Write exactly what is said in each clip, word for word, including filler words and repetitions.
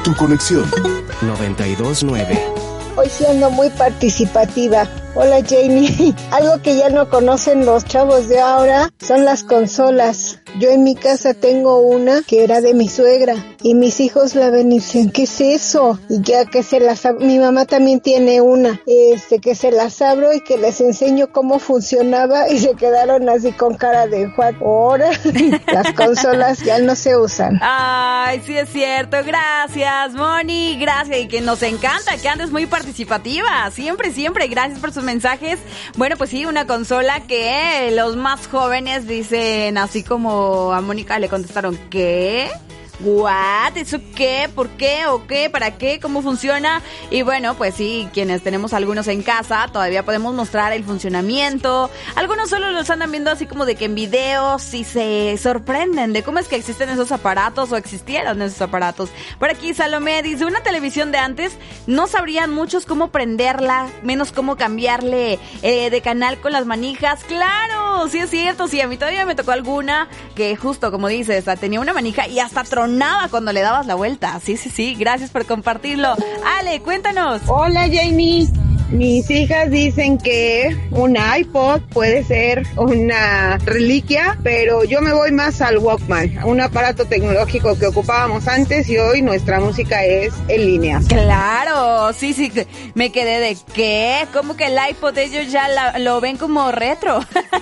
Tu conexión. noventa y dos nueve. Hoy siendo muy participativa. Hola Jamie. Algo que ya no conocen los chavos de ahora son las consolas. Yo en mi casa tengo una que era de mi suegra y mis hijos la ven y dicen, ¿qué es eso? Y ya que se las ab- mi mamá también tiene una, este que se las abro y que les enseño cómo funcionaba y se quedaron así con cara de Juan. Ahora las consolas ya no se usan. Ay, sí es cierto. Gracias, Moni. Gracias. Y que nos encanta que andes muy participativa. Siempre, siempre. Gracias por sus mensajes. Bueno, pues sí, una consola que los más jóvenes dicen así como a Mónica le contestaron, ¿qué? ¿What? ¿Eso qué? ¿Por qué? ¿O qué? ¿Para qué? ¿Cómo funciona? Y bueno, pues sí, quienes tenemos algunos en casa, todavía podemos mostrar el funcionamiento. Algunos solo los andan viendo así como de que en videos y se sorprenden de cómo es que existen esos aparatos o existieron esos aparatos. Por aquí Salomé dice, una televisión de antes no sabrían muchos cómo prenderla, menos cómo cambiarle eh, de canal con las manijas. ¡Claro! Sí es cierto, sí, a mí todavía me tocó alguna que justo como dices, tenía una manija y hasta tronaba cuando le dabas la vuelta. Sí, sí, sí, gracias por compartirlo. Ale, cuéntanos. Hola Jamie, mis hijas dicen que un iPod puede ser una reliquia, pero yo me voy más al Walkman, un aparato tecnológico que ocupábamos antes y hoy nuestra música es en línea. Claro, sí, sí, me quedé de ¿qué? ¿Cómo que el iPod ellos ya la, lo ven como retro?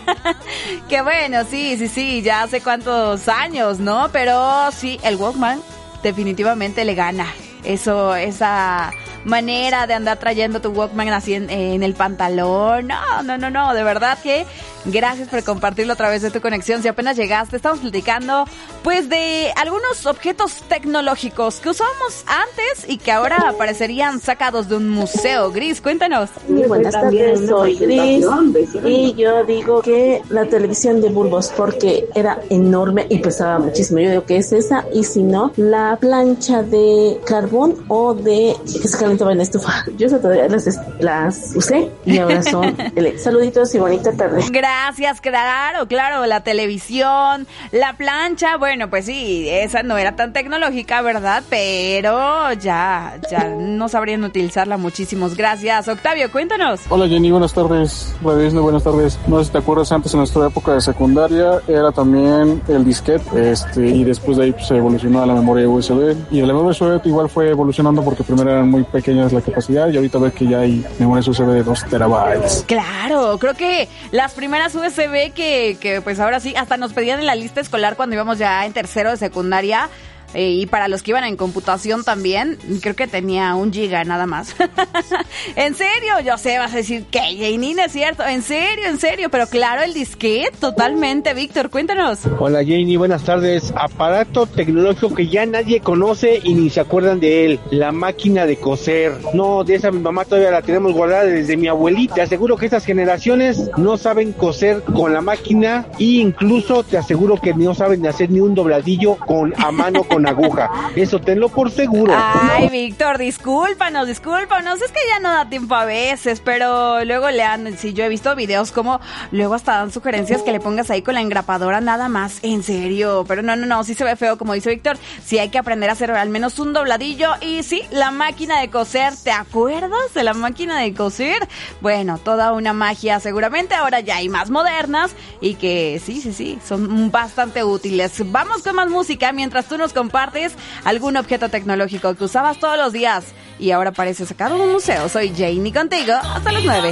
Que bueno, sí, sí, sí, ya hace cuántos años, ¿no? Pero sí, el Walkman definitivamente le gana. Eso, esa manera de andar trayendo tu Walkman así en, en el pantalón. No, no, no, no, de verdad que gracias por compartirlo a través de tu conexión. Si apenas llegaste, estamos platicando pues de algunos objetos tecnológicos que usábamos antes y que ahora aparecerían sacados de un museo. Gris, cuéntanos. Muy buenas tardes, soy Gris y yo digo que la televisión de bulbos porque era enorme y pesaba muchísimo. Yo digo que es esa, y si no, la plancha de carbón o de que se calentaba en la estufa. Yo todavía las, las usé y ahora son ele- saluditos y bonita tarde. Gracias, claro, claro, la televisión, la plancha, bueno, pues sí, esa no era tan tecnológica, ¿verdad? Pero ya, ya no sabrían utilizarla. Muchísimas gracias. Octavio, cuéntanos. Hola Jenny, buenas tardes. Radio Disney, buenas tardes. No sé si te acuerdas, antes en nuestra época de secundaria era también el disquete, este, y después de ahí pues, se evolucionó a la memoria U S B, y de la memoria U S B igual fue evolucionando porque primero eran muy pequeñas la capacidad y ahorita ves que ya hay memorias U S B de dos terabytes. Claro, creo que las primeras U S B que, que pues ahora sí, hasta nos pedían en la lista escolar cuando íbamos ya en tercero de secundaria. Eh, y para los que iban en computación también, creo que tenía un giga nada más. ¿En serio? Yo sé, vas a decir que Janine, es cierto. ¿En serio? ¿En serio? Pero claro, el disquete, totalmente. Víctor, cuéntanos. Hola Janie, buenas tardes. Aparato tecnológico que ya nadie conoce y ni se acuerdan de él. La máquina de coser. No, de esa mi mamá todavía la tenemos guardada desde mi abuelita. Te aseguro que estas generaciones no saben coser con la máquina e incluso te aseguro que no saben hacer ni un dobladillo con a mano con aguja. Eso tenlo por seguro. Ay, Víctor, discúlpanos, discúlpanos. Es que ya no da tiempo a veces, pero luego le han... Sí, yo he visto videos como luego hasta dan sugerencias que le pongas ahí con la engrapadora nada más. En serio, pero no, no, no, sí se ve feo, como dice Víctor. Sí hay que aprender a hacer al menos un dobladillo. Y sí, la máquina de coser. ¿Te acuerdas de la máquina de coser? Bueno, toda una magia seguramente. Ahora ya hay más modernas y que sí, sí, sí, son bastante útiles. Vamos con más música mientras tú nos compartes algún objeto tecnológico que usabas todos los días y ahora parece sacado de un museo. Soy Janie contigo hasta las nueve.